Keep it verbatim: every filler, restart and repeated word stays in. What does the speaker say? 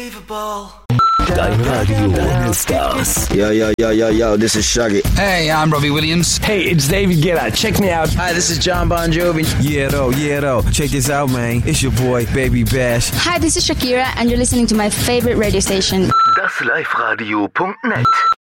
Dein Radio, deine Stars. Yo, yo, yo, yo, yo, this is Shaggy. Hey, I'm Robbie Williams. Hey, it's David Guetta. Check me out. Hi, this is John Bon Jovi. Yeah, though, yeah, though. Check this out, man. It's your boy, Baby Bash. Hi, this is Shakira, and you're listening to my favorite radio station. das live radio punkt net